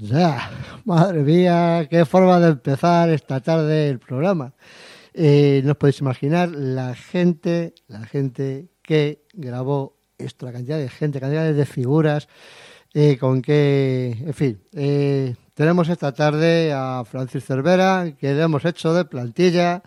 Ya, madre mía, qué forma de empezar esta tarde el programa. No os podéis imaginar la gente que grabó esto, la cantidad de gente, cantidades de figuras, con que, en fin, tenemos esta tarde a Francis Cervera, que le hemos hecho de plantilla,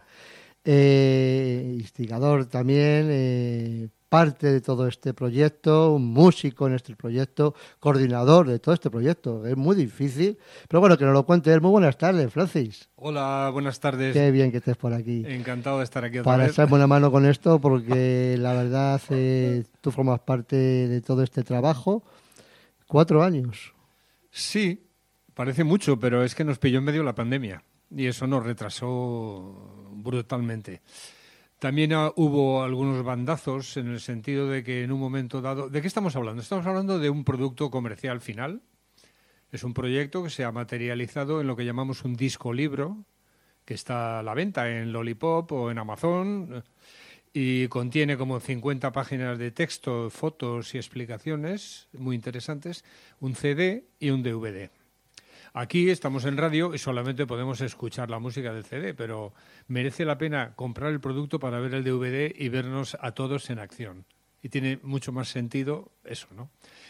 instigador también, parte de todo este proyecto, un músico en este proyecto, coordinador de todo este proyecto. Es muy difícil, pero bueno, que nos lo cuente él. Muy buenas tardes, Francis. Hola, buenas tardes. Qué bien que estés por aquí. Encantado de estar aquí otra Para vez. echarme una mano con esto, porque la verdad, tú formas parte de todo este trabajo. 4 años. Sí, parece mucho, pero es que nos pilló en medio la pandemia y eso nos retrasó brutalmente. También hubo algunos bandazos en el sentido de que en un momento dado... ¿De qué estamos hablando? Estamos hablando de un producto comercial final. Es un proyecto que se ha materializado en lo que llamamos un disco libro, que está a la venta en Lollipop o en Amazon y contiene como 50 páginas de texto, fotos y explicaciones muy interesantes, un CD y un DVD. Aquí estamos en radio y solamente podemos escuchar la música del CD, pero merece la pena comprar el producto para ver el DVD y vernos a todos en acción. Y tiene mucho más sentido eso, ¿no?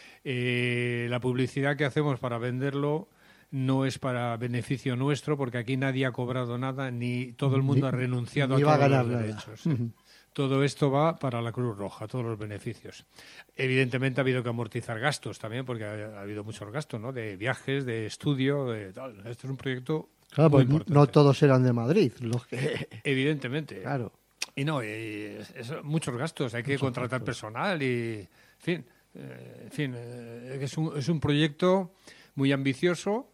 La publicidad que hacemos para venderlo no es para beneficio nuestro, porque aquí nadie ha cobrado nada, ni todo el mundo ha renunciado a todos los derechos. Todo esto va para la Cruz Roja, todos los beneficios. Evidentemente ha habido que amortizar gastos también, porque ha habido muchos gastos, ¿no? De viajes, de estudio, de tal. Este es un proyecto muy importante. No todos eran de Madrid. Los que... Evidentemente. Claro. Y no, muchos gastos. Hay que contratar personal y... En fin, es un proyecto muy ambicioso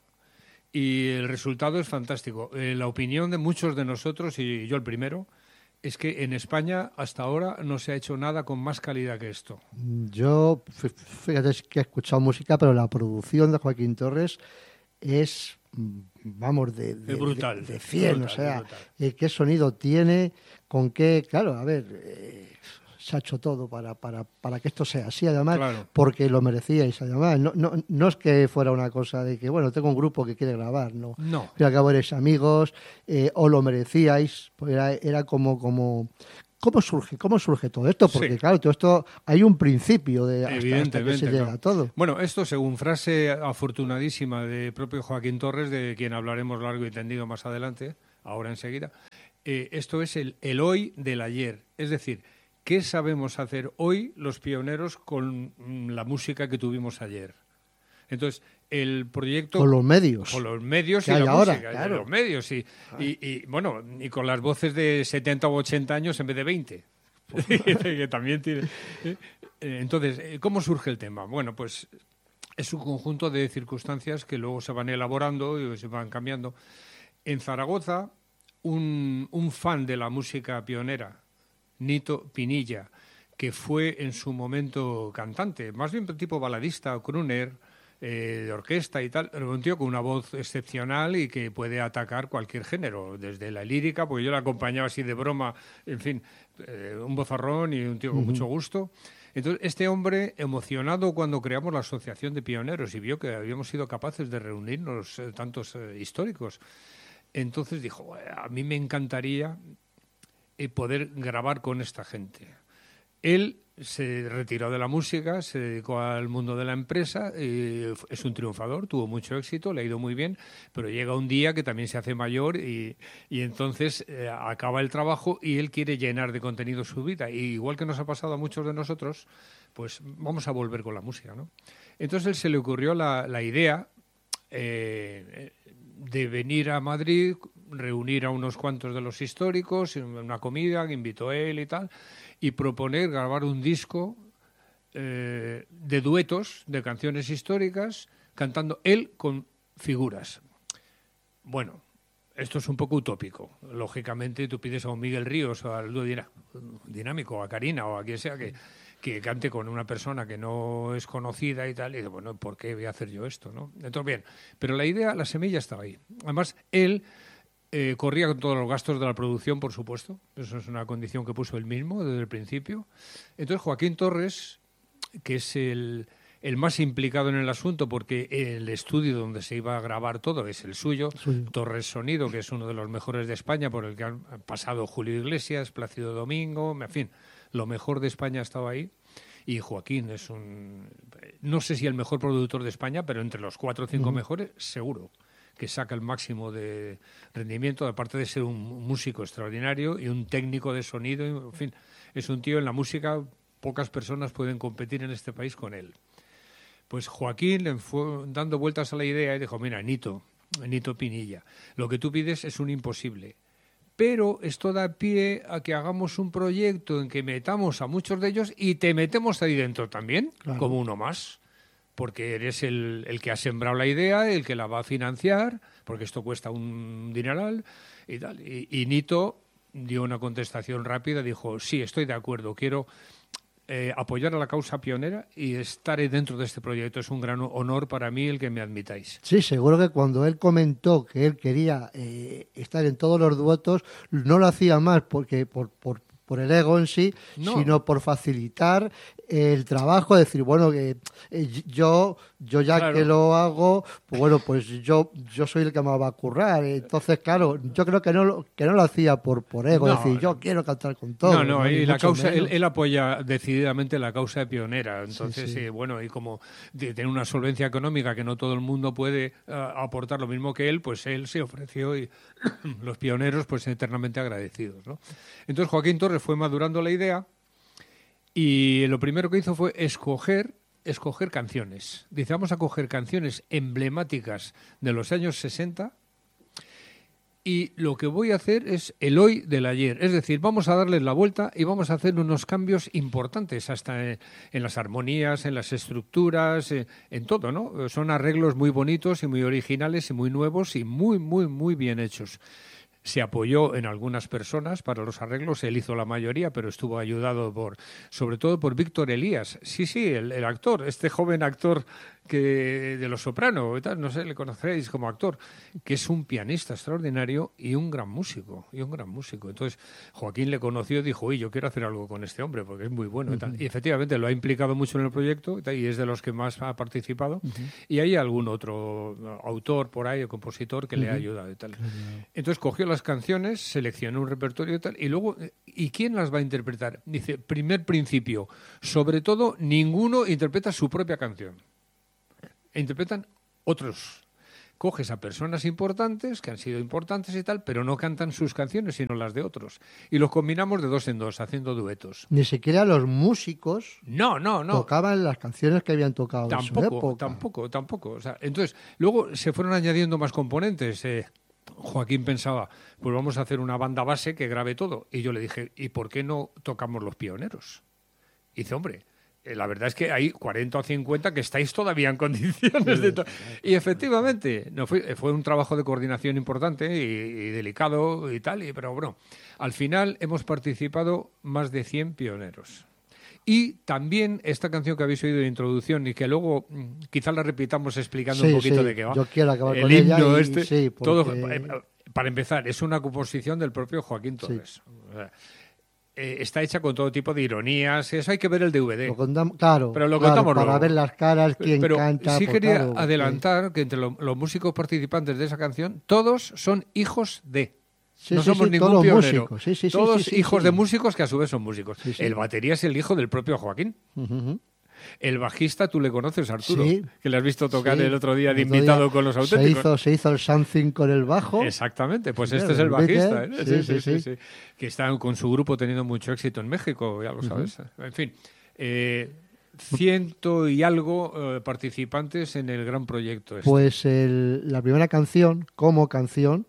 y el resultado es fantástico. La opinión de muchos de nosotros, y yo el primero, es que en España hasta ahora no se ha hecho nada con más calidad que esto. Yo, fíjate que he escuchado música, pero la producción de Joaquín Torres es, vamos, de brutal, de 100, brutal, o sea, qué sonido tiene, con qué, claro, a ver, se ha hecho todo para que esto sea así, además, claro, porque lo merecíais, además. No es que fuera una cosa de que, bueno, tengo un grupo que quiere grabar, no. Pero al cabo eres amigos, o lo merecíais, pues era como ¿cómo surge todo esto? Porque, claro, todo esto hay un principio de hasta que se llega a todo. Bueno, esto según frase afortunadísima de propio Joaquín Torres, de quien hablaremos largo y tendido más adelante, ahora enseguida, esto es el hoy del ayer. Es decir, ¿qué sabemos hacer hoy los pioneros con la música que tuvimos ayer? Entonces, el proyecto... Con los medios. Con los medios y la ahora, música. Claro. Los medios, y bueno, y con las voces de 70 o 80 años en vez de 20. Que también tiene... Entonces, ¿cómo surge el tema? Bueno, pues es un conjunto de circunstancias que luego se van elaborando y se van cambiando. En Zaragoza, un fan de la música pionera, Nito Pinilla, que fue en su momento cantante, más bien tipo baladista o crooner, de orquesta y tal, pero un tío con una voz excepcional y que puede atacar cualquier género, desde la lírica, porque yo la acompañaba así de broma, en fin, un vozarrón y un tío con mucho gusto. Entonces, este hombre, emocionado cuando creamos la Asociación de Pioneros y vio que habíamos sido capaces de reunirnos tantos históricos, entonces dijo, a mí me encantaría poder grabar con esta gente. Él se retiró de la música, se dedicó al mundo de la empresa, es un triunfador, tuvo mucho éxito, le ha ido muy bien, pero llega un día que también se hace mayor y entonces acaba el trabajo y él quiere llenar de contenido su vida. Y igual que nos ha pasado a muchos de nosotros, pues vamos a volver con la música, ¿no? Entonces él se le ocurrió la idea de venir a Madrid, reunir a unos cuantos de los históricos en una comida que invitó él y tal, y proponer grabar un disco de duetos de canciones históricas, cantando él con figuras. Bueno, esto es un poco utópico. Lógicamente tú pides a un Miguel Ríos o al dúo dinámico, o a Karina o a quien sea que cante con una persona que no es conocida y tal, y bueno, ¿por qué voy a hacer yo esto, no? Entonces, bien, pero la idea, la semilla estaba ahí. Además, él corría con todos los gastos de la producción, por supuesto. Eso es una condición que puso él mismo desde el principio. Entonces, Joaquín Torres, que es el el más implicado en el asunto, porque el estudio donde se iba a grabar todo es el suyo, Torres Sonido, que es uno de los mejores de España, por el que han pasado Julio Iglesias, Plácido Domingo, en fin, lo mejor de España ha estado ahí. Y Joaquín es no sé si el mejor productor de España, pero entre los 4 o 5 mejores, seguro que saca el máximo de rendimiento, aparte de ser un músico extraordinario y un técnico de sonido, en fin, es un tío en la música, pocas personas pueden competir en este país con él. Pues Joaquín le fue dando vueltas a la idea y dijo, mira, Nito Pinilla, lo que tú pides es un imposible, pero esto da pie a que hagamos un proyecto en que metamos a muchos de ellos y te metemos ahí dentro también, claro, como uno más, porque eres el que ha sembrado la idea, el que la va a financiar, porque esto cuesta un dineral y tal. Y Nito dio una contestación rápida, dijo, sí, estoy de acuerdo, quiero apoyar a la causa pionera y estar dentro de este proyecto. Es un gran honor para mí el que me admitáis. Sí, seguro que cuando él comentó que él quería estar en todos los duetos, no lo hacía más porque por el ego en sí, sino por facilitar el trabajo, decir, bueno, que yo ya claro, que lo hago, pues bueno, pues yo soy el que me va a currar. Entonces, claro, yo creo que no lo hacía por ego, decir, yo quiero cantar con todo. No, y la causa, él apoya decididamente la causa pionera. Entonces, sí. Bueno, y como tiene una solvencia económica que no todo el mundo puede aportar lo mismo que él, pues él se ofreció y los pioneros, pues eternamente agradecidos, ¿no? Entonces, Joaquín Torres fue madurando la idea y lo primero que hizo fue escoger canciones. Dice, vamos a coger canciones emblemáticas de los años 60 y lo que voy a hacer es el hoy del ayer. Es decir, vamos a darles la vuelta y vamos a hacer unos cambios importantes hasta en las armonías, en las estructuras, en todo, ¿no? Son arreglos muy bonitos y muy originales y muy nuevos y muy, muy, muy bien hechos. Se apoyó en algunas personas para los arreglos, él hizo la mayoría, pero estuvo ayudado sobre todo por Víctor Elías. Sí, el actor, este joven actor de Los Soprano, no sé, le conoceréis como actor, que es un pianista extraordinario y un gran músico. Entonces, Joaquín le conoció y dijo, yo quiero hacer algo con este hombre porque es muy bueno. Y efectivamente lo ha implicado mucho en el proyecto y es de los que más ha participado. Y hay algún otro autor por ahí o compositor que le ha ayudado y tal. Entonces cogió las canciones, seleccionó un repertorio y tal, y luego, ¿y quién las va a interpretar? Dice, primer principio, sobre todo, ninguno interpreta su propia canción. Interpretan otros. Coges a personas importantes, que han sido importantes y tal, pero no cantan sus canciones, sino las de otros. Y los combinamos de 2 en 2, haciendo duetos. Ni siquiera los músicos no tocaban las canciones que habían tocado en su época. Tampoco. O sea, entonces, luego se fueron añadiendo más componentes. Joaquín pensaba, pues vamos a hacer una banda base que grabe todo. Y yo le dije, ¿y por qué no tocamos Los Pioneros? Y dice, hombre, la verdad es que hay 40 o 50 que estáis todavía en condiciones de... Y efectivamente, fue un trabajo de coordinación importante y delicado y tal, pero bueno, al final hemos participado más de 100 pioneros. Y también esta canción que habéis oído de introducción y que luego quizás la repitamos explicando un poquito de qué va. Yo quiero acabar el con himno ella. Porque... todo, para empezar, es una composición del propio Joaquín Torres. Sí. O sea, está hecha con todo tipo de ironías. Eso hay que ver el DVD. Pero lo contamos para luego. ver las caras, quién canta. Sí quería adelantar que entre los músicos participantes de esa canción, todos son hijos de... no somos ningún pionero. Todos hijos de músicos que a su vez son músicos. El batería es el hijo del propio Joaquín. El bajista, tú le conoces, Arturo, que le has visto tocar el otro día de invitado con Los Auténticos. Se hizo el something con el bajo. Exactamente, pues este es el bajista. Sí. Que está con su grupo teniendo mucho éxito en México, ya lo sabes. En fin, 100 y algo participantes en el gran proyecto. Pues la primera canción, como canción,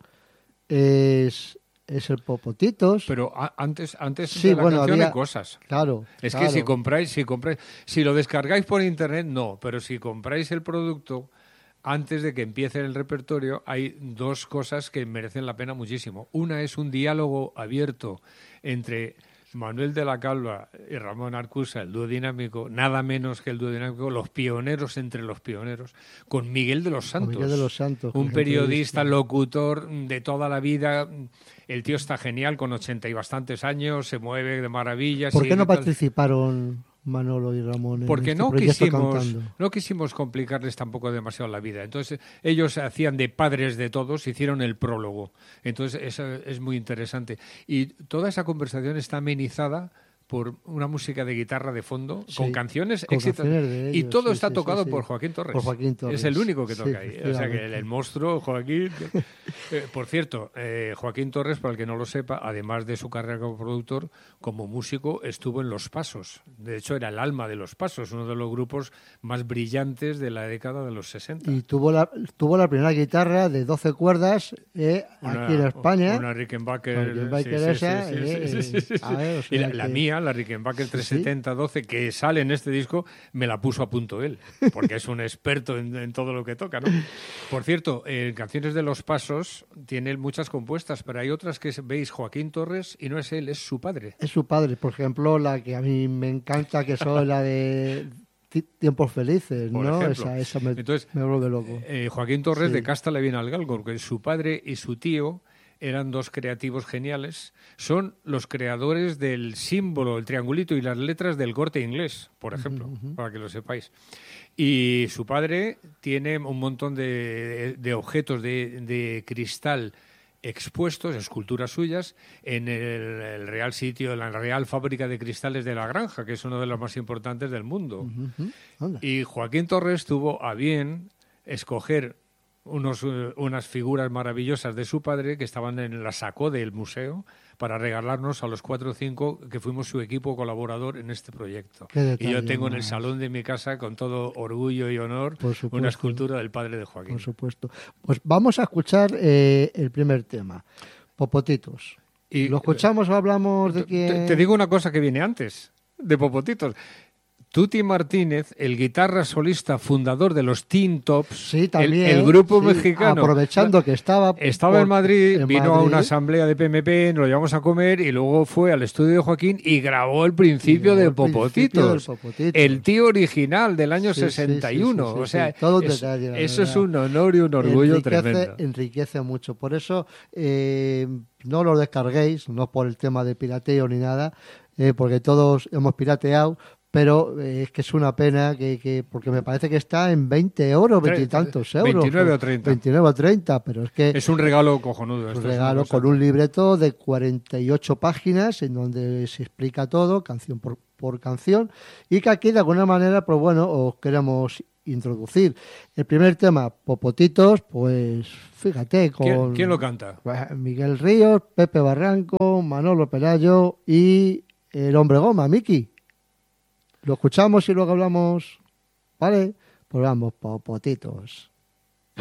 es el Popotitos. Pero antes de la canción hay cosas. Claro. Que si compráis, si lo descargáis por internet, no, pero si compráis el producto antes de que empiece el repertorio, hay 2 cosas que merecen la pena muchísimo. Una es un diálogo abierto entre Manuel de la Calva y Ramón Arcusa, el dúo dinámico, nada menos que el dúo dinámico, los pioneros entre los pioneros, con Miguel de los Santos, un periodista, locutor de toda la vida. El tío está genial, con 80 y bastantes años, se mueve de maravilla. ¿Por qué no participaron Manolo y Ramón. Porque no quisimos complicarles tampoco demasiado la vida. Entonces, ellos hacían de padres de todos, hicieron el prólogo. Entonces, eso es muy interesante. Y toda esa conversación está amenizada por una música de guitarra de fondo, con canciones exitosas. Y todo está tocado por Joaquín Torres. Por Joaquín Torres. Es el único que toca ahí. O sea que el monstruo, Joaquín... por cierto, Joaquín Torres, para el que no lo sepa, además de su carrera como productor, como músico estuvo en Los Pasos. De hecho, era el alma de Los Pasos, uno de los grupos más brillantes de la década de los 60. Y tuvo la primera guitarra de 12 cuerdas aquí en España. Una Rickenbacker. Y la mía, la Rickenbacker 370-12, que sale en este disco, me la puso a punto él, porque es un experto en todo lo que toca, ¿no? Por cierto, en Canciones de Los Pasos tiene muchas compuestas, pero hay otras que veis Joaquín Torres y no es él, es su padre. Es su padre, por ejemplo, la que a mí me encanta, que son la de Tiempos Felices, ¿no? Esa me vuelve loco. Joaquín Torres de Casta le viene al galgo, porque su padre y su tío eran dos creativos geniales. Son los creadores del símbolo, el triangulito y las letras del Corte Inglés, por ejemplo, para que lo sepáis. Y su padre tiene un montón de objetos de cristal expuestos, esculturas suyas, en el Real Sitio, en la Real Fábrica de Cristales de La Granja, que es uno de los más importantes del mundo. Y Joaquín Torres tuvo a bien escoger unas figuras maravillosas de su padre que estaban en la sacó del museo para regalarnos a los 4 o 5 que fuimos su equipo colaborador en este proyecto. Y yo tengo en el salón de mi casa, con todo orgullo y honor, una escultura del padre de Joaquín. Por supuesto. Pues vamos a escuchar el primer tema, Popotitos. Y ¿lo escuchamos o hablamos de quién? Te digo una cosa que viene antes de Popotitos. Tuti Martínez, el guitarra solista fundador de los Teen Tops, el grupo mexicano. Aprovechando que estaba en Madrid, vino a una asamblea de PMP, nos lo llevamos a comer y luego fue al estudio de Joaquín y grabó el principio de Popotitos. El tío original del año 61. O sea, todo detalle, eso es un honor y un orgullo tremendo. Enriquece mucho. Por eso no lo descarguéis, no por el tema de pirateo ni nada, porque todos hemos pirateado. Pero es que es una pena porque me parece que está en 20 euros, 20 y tantos euros. 29 o 30. 29 o 30, pero es que... Es un regalo cojonudo. Un regalo con un libreto de 48 páginas en donde se explica todo, canción por canción, y que aquí de alguna manera, pues bueno, os queremos introducir. El primer tema, Popotitos, pues fíjate, con... ¿Quién lo canta? Miguel Ríos, Pepe Barranco, Manolo Pelayo y el Hombre Goma, Miki. Lo escuchamos y luego hablamos, ¿vale? Pues vamos, Popotitos.